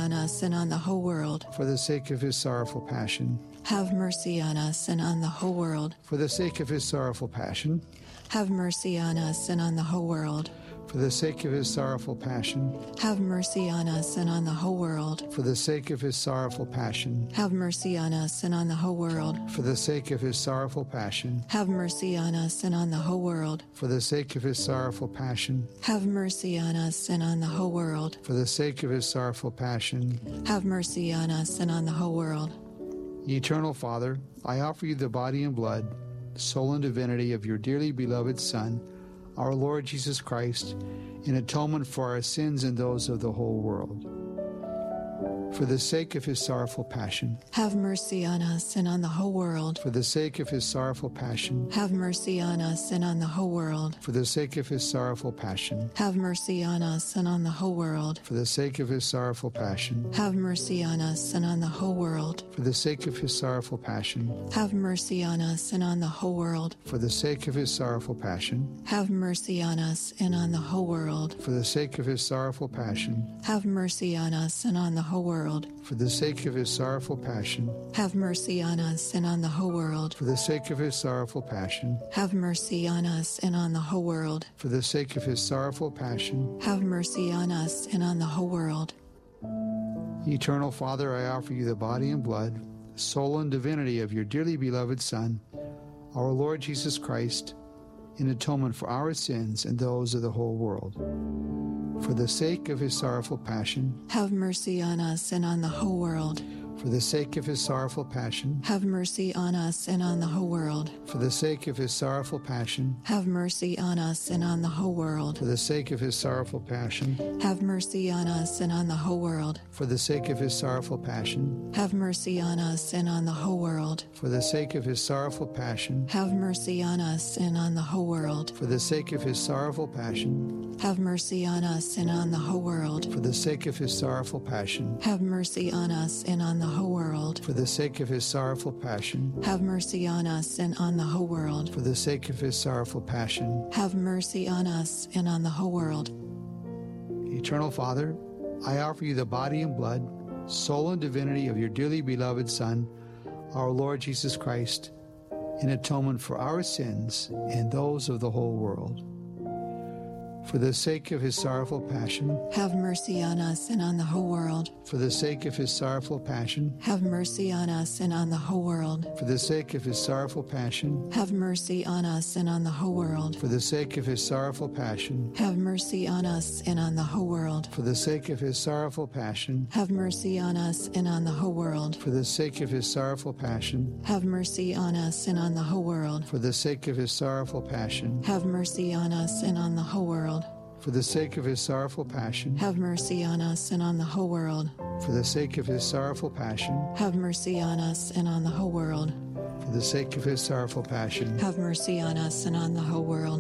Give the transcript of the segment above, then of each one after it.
on us and on the whole world. For the sake of his sorrowful passion. Have mercy on us and on the whole world. For the sake of his sorrowful passion. Have mercy on us and on the whole world. For the sake of his sorrowful passion. Have mercy on us and on the whole world. For the sake of his sorrowful passion. Have mercy on us and on the whole world. For the sake of his sorrowful passion. Have mercy on us and on the whole world. For the sake of his sorrowful passion. Have mercy on us and on the whole world. For the sake of his sorrowful passion. Have mercy on us and on the whole world. Eternal Father, I offer you the body and blood, soul and divinity of your dearly beloved Son, our Lord Jesus Christ, in atonement for our sins and those of the whole world. For the sake of his sorrowful passion. Have mercy on us and on the whole world. For the sake of his sorrowful passion. Have mercy on us and on the whole world. For the sake of his sorrowful passion. Have mercy on us and on the whole world. For the sake of his sorrowful passion. Have mercy on us and on the whole world. For the sake of his sorrowful passion. Have mercy on us and on the whole world. For the sake of his sorrowful passion. Have mercy on us and on the whole world. For the sake of his sorrowful passion. Have mercy on us and on the whole world. For the sake of his sorrowful passion. Have mercy on us and on the whole world. For the sake of his sorrowful passion. Have mercy on us and on the whole world. For the sake of his sorrowful passion. Have mercy on us and on the whole world. Eternal Father, I offer you the body and blood, soul and divinity of your dearly beloved Son, our Lord Jesus Christ, in atonement for our sins and those of the whole world. For the sake of his sorrowful passion. Have mercy on us and on the whole world. For the sake of his sorrowful passion. Have mercy on us and on the whole world. For the sake of his sorrowful passion. Have mercy on us and on the whole world. For the sake of his sorrowful passion. Have mercy on us and on the whole world. For the sake of his sorrowful passion. Have mercy on us and on the whole world. For the sake of his sorrowful passion. Have mercy on us and on the whole world. For the sake of his sorrowful passion. Have mercy on us and on the whole world. For the sake of his sorrowful passion. Have mercy on us and on the whole world. For the sake of his sorrowful passion. Have mercy on us and on the whole world. For the sake of his sorrowful passion. Have mercy on us and on the whole world. Eternal Father, I offer you the body and blood, soul and divinity of your dearly beloved Son, our Lord Jesus Christ, in atonement for our sins and those of the whole world. For the sake of his sorrowful passion. Have mercy on us and on the whole world. For the sake of his sorrowful passion. Have mercy on us and on the whole world. For the sake of his sorrowful passion. Have mercy on us and on the whole world. For the sake of his sorrowful passion. Have mercy on us and on the whole world. For the sake of his sorrowful passion. Have mercy on us and on the whole world. For the sake of his sorrowful passion. Have mercy on us and on the whole world. For the sake of his sorrowful passion. Have mercy on us and on the whole world. For the sake of his sorrowful passion. Have mercy on us and on the whole world. For the sake of his sorrowful passion. Have mercy on us and on the whole world. For the sake of his sorrowful passion. Have mercy on us and on the whole world.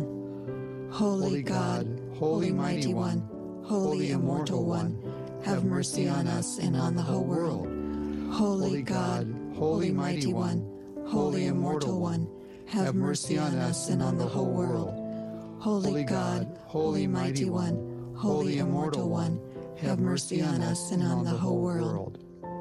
Holy God, Holy Mighty One, Holy Immortal One, have mercy on us and on the whole world. Holy God, Holy Mighty One, Holy Immortal One, have mercy on us and on the whole world. Holy God, Holy Mighty One, Holy Immortal One, have mercy on us and on the whole world.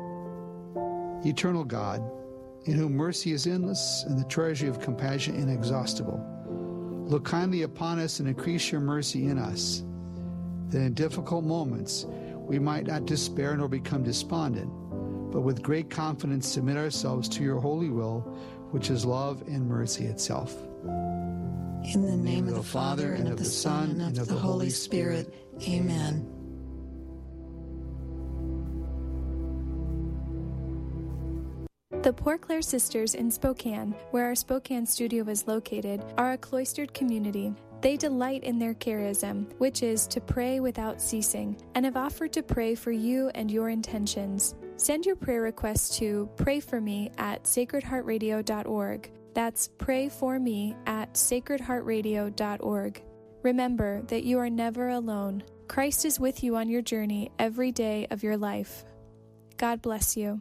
Eternal God, in whom mercy is endless and the treasury of compassion inexhaustible, look kindly upon us and increase your mercy in us, that in difficult moments we might not despair nor become despondent, but with great confidence submit ourselves to your holy will, which is love and mercy itself. In the name of the Father, and of the Son, and of the Holy Spirit. Amen. The Poor Clare Sisters in Spokane, where our Spokane studio is located, are a cloistered community. They delight in their charism, which is to pray without ceasing, and have offered to pray for you and your intentions. Send your prayer requests to prayforme@sacredheartradio.org. That's prayforme@sacredheartradio.org. Remember that you are never alone. Christ is with you on your journey every day of your life. God bless you.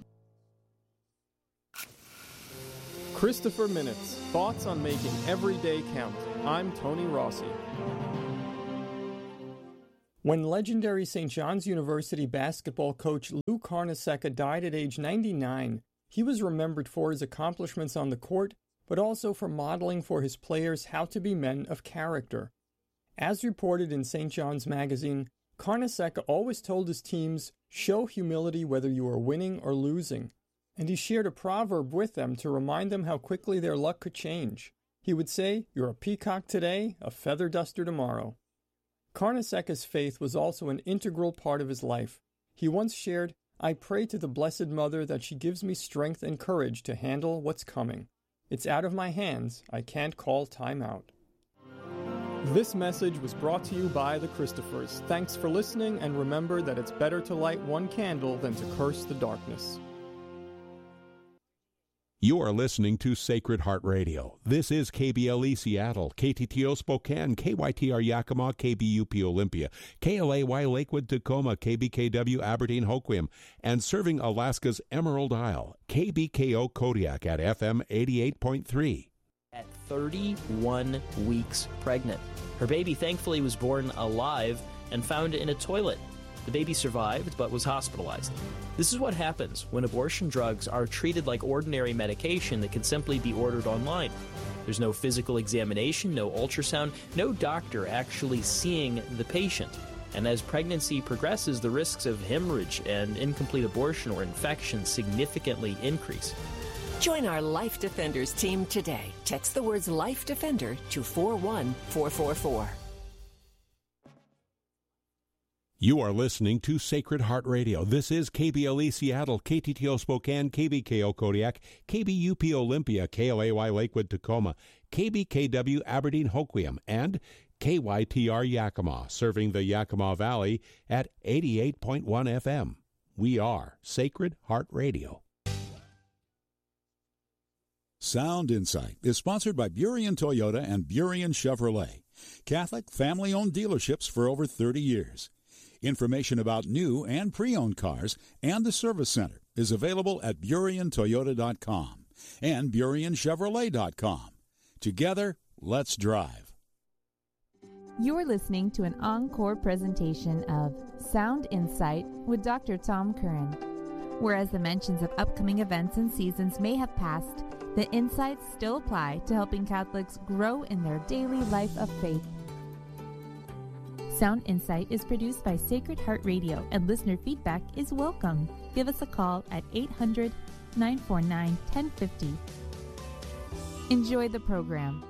Christopher Minutes, thoughts on making every day count. I'm Tony Rossi. When legendary St. John's University basketball coach Lou Carnesecca died at age 99, he was remembered for his accomplishments on the court, but also for modeling for his players how to be men of character. As reported in St. John's Magazine, Carnesecca always told his teams, "Show humility whether you are winning or losing," and he shared a proverb with them to remind them how quickly their luck could change. He would say, "You're a peacock today, a feather duster tomorrow." Carnesecca's faith was also an integral part of his life. He once shared, "I pray to the Blessed Mother that she gives me strength and courage to handle what's coming. It's out of my hands. I can't call time out." This message was brought to you by the Christophers. Thanks for listening, and remember that it's better to light one candle than to curse the darkness. You are listening to Sacred Heart Radio. This is KBLE Seattle, KTTO Spokane, KYTR Yakima, KBUP Olympia, KLAY Lakewood Tacoma, KBKW Aberdeen Hoquiam, and serving Alaska's Emerald Isle, KBKO Kodiak at FM 88.3. At 31 weeks pregnant. Her baby thankfully was born alive and found in a toilet. The baby survived but was hospitalized. This is what happens when abortion drugs are treated like ordinary medication that can simply be ordered online. There's no physical examination, no ultrasound, no doctor actually seeing the patient. And as pregnancy progresses, the risks of hemorrhage and incomplete abortion or infection significantly increase. Join our Life Defenders team today. Text the words Life Defender to 41444. You are listening to Sacred Heart Radio. This is KBLE Seattle, KTTO Spokane, KBKO Kodiak, KBUP Olympia, KLAY Lakewood Tacoma, KBKW Aberdeen Hoquiam, and KYTR Yakima, serving the Yakima Valley at 88.1 FM. We are Sacred Heart Radio. Sound Insight is sponsored by Burien Toyota and Burien Chevrolet, Catholic family-owned dealerships for over 30 years. Information about new and pre-owned cars and the service center is available at BurienToyota.com and BurienChevrolet.com. Together, let's drive. You're listening to an encore presentation of Sound Insight with Dr. Tom Curran. Whereas the mentions of upcoming events and seasons may have passed, the insights still apply to helping Catholics grow in their daily life of faith. Sound Insight is produced by Sacred Heart Radio, and listener feedback is welcome. Give us a call at 800-949-1050. Enjoy the program.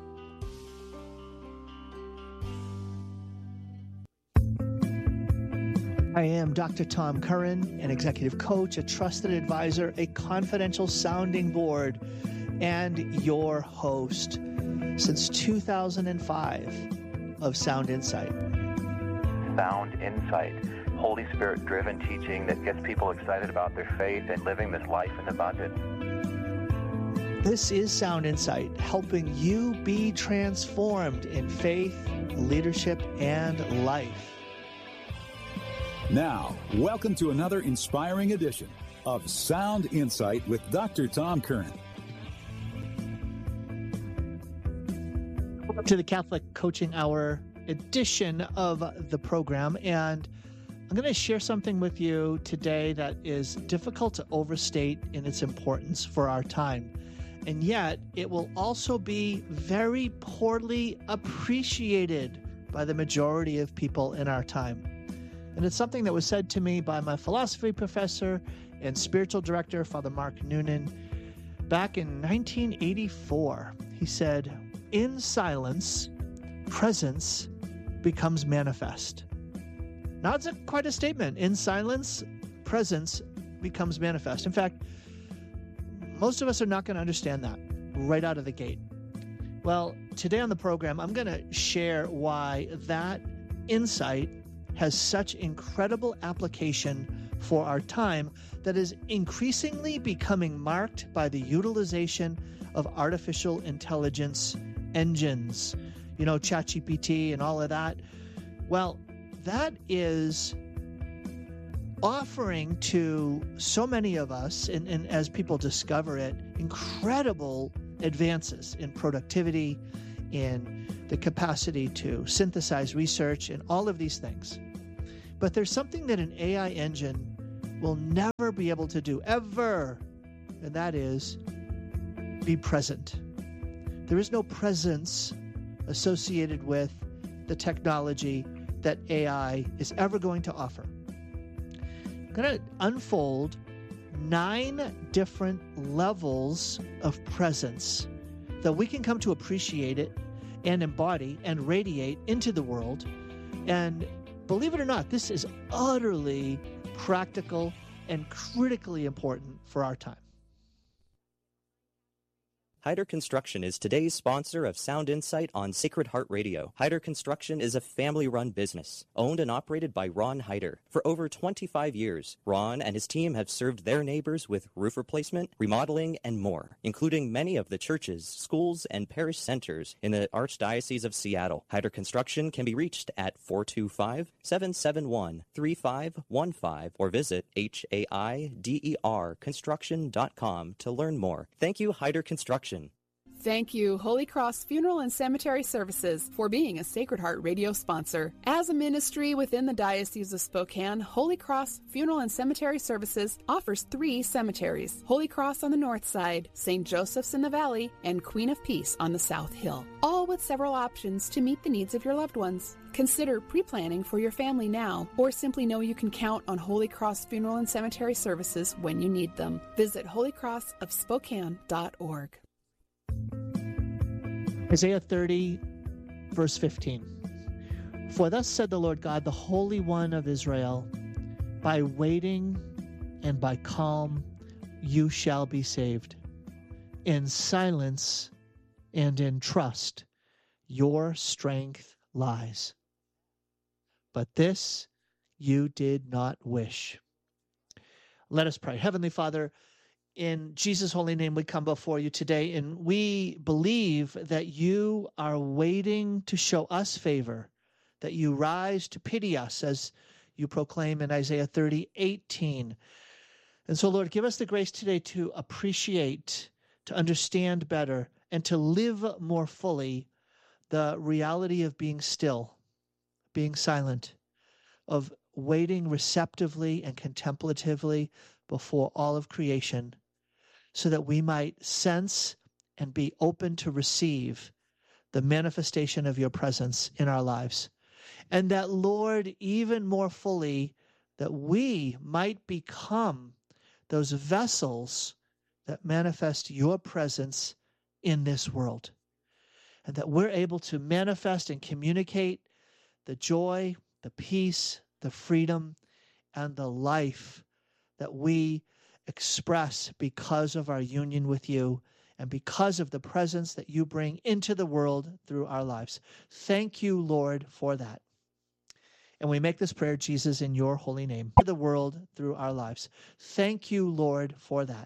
I am Dr. Tom Curran, an executive coach, a trusted advisor, a confidential sounding board, and your host since 2005 of Sound Insight. Sound Insight, Holy Spirit-driven teaching that gets people excited about their faith and living this life in abundance. This is Sound Insight, helping you be transformed in faith, leadership, and life. Now, welcome to another inspiring edition of Sound Insight with Dr. Tom Curran. Welcome to the Catholic Coaching Hour edition of the program, and I'm going to share something with you today that is difficult to overstate in its importance for our time, and yet it will also be very poorly appreciated by the majority of people in our time. And it's something that was said to me by my philosophy professor and spiritual director, Father Mark Noonan, back in 1984. He said, "In silence, presence becomes manifest." Now, it's quite a statement. In silence, presence becomes manifest. In fact, most of us are not going to understand that right out of the gate. Well, today on the program, I'm going to share why that insight has such incredible application for our time that is increasingly becoming marked by the utilization of artificial intelligence engines. You know, ChatGPT and all of that. Well, that is offering to so many of us, and as people discover it, incredible advances in productivity, in the capacity to synthesize research, and all of these things. But there's something that an AI engine will never be able to do, ever, and that is be present. There is no presence associated with the technology that AI is ever going to offer. I'm going to unfold 9 different levels of presence that we can come to appreciate it and embody and radiate into the world. And believe it or not, this is utterly practical and critically important for our time. Hyder Construction is today's sponsor of Sound Insight on Sacred Heart Radio. Hyder Construction is a family-run business, owned and operated by Ron Hyder. For over 25 years, Ron and his team have served their neighbors with roof replacement, remodeling, and more, including many of the churches, schools, and parish centers in the Archdiocese of Seattle. Hyder Construction can be reached at 425-771-3515 or visit HAIDERconstruction.com to learn more. Thank you, Hyder Construction. Thank you, Holy Cross Funeral and Cemetery Services, for being a Sacred Heart Radio sponsor. As a ministry within the Diocese of Spokane, Holy Cross Funeral and Cemetery Services offers 3 cemeteries: Holy Cross on the north side, St. Joseph's in the valley, and Queen of Peace on the south hill, all with several options to meet the needs of your loved ones. Consider pre-planning for your family now, or simply know you can count on Holy Cross Funeral and Cemetery Services when you need them. Visit holycrossofspokane.org. Isaiah 30, verse 15. For thus said the Lord God, the Holy One of Israel, by waiting and by calm you shall be saved. In silence and in trust your strength lies. But this you did not wish. Let us pray. Heavenly Father, in Jesus' holy name, we come before you today, and we believe that you are waiting to show us favor, that you rise to pity us, as you proclaim in Isaiah 30:18. And so, Lord, give us the grace today to appreciate, to understand better, and to live more fully the reality of being still, being silent, of waiting receptively and contemplatively before all of creation, so that we might sense and be open to receive the manifestation of your presence in our lives. And that, Lord, even more fully, that we might become those vessels that manifest your presence in this world. And that we're able to manifest and communicate the joy, the peace, the freedom, and the life that we express because of our union with you and because of the presence that you bring into the world through our lives. Thank you, Lord, for that. And we make this prayer, Jesus, in your holy name, for the world through our lives. Thank you, Lord, for that.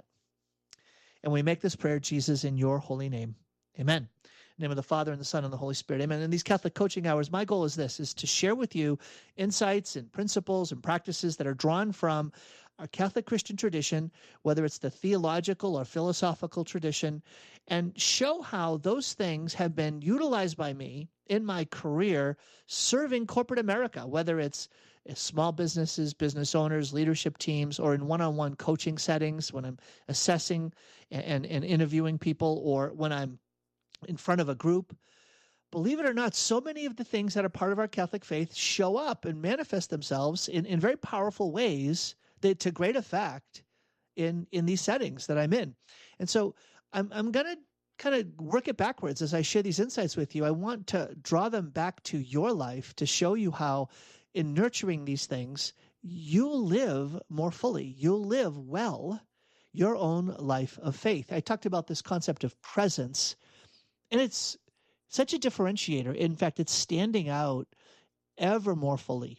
And we make this prayer, Jesus, in your holy name. Amen. In the name of the Father, and the Son, and the Holy Spirit. Amen. In these Catholic coaching hours, my goal is this, is to share with you insights and principles and practices that are drawn from our Catholic Christian tradition, whether it's the theological or philosophical tradition, and show how those things have been utilized by me in my career serving corporate America, whether it's small businesses, business owners, leadership teams, or in one-on-one coaching settings when I'm assessing and interviewing people, or when I'm in front of a group. Believe it or not, so many of the things that are part of our Catholic faith show up and manifest themselves in very powerful ways to great effect in these settings that I'm in. And so I'm going to kind of work it backwards as I share these insights with you. I want to draw them back to your life to show you how in nurturing these things, you'll live more fully. You'll live well your own life of faith. I talked about this concept of presence, and it's such a differentiator. In fact, it's standing out ever more fully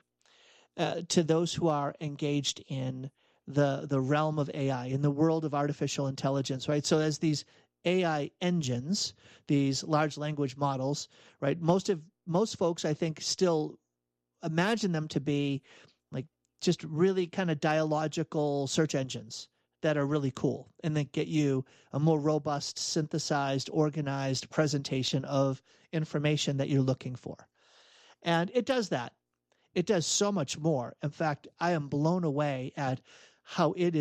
to those who are engaged in the realm of AI, in the world of artificial intelligence, right? So as these AI engines, these large language models, right? Most folks, I think, still imagine them to be like just really kind of dialogical search engines that are really cool and that get you a more robust, synthesized, organized presentation of information that you're looking for. And it does that. it does so much more. In fact, I am blown away at how it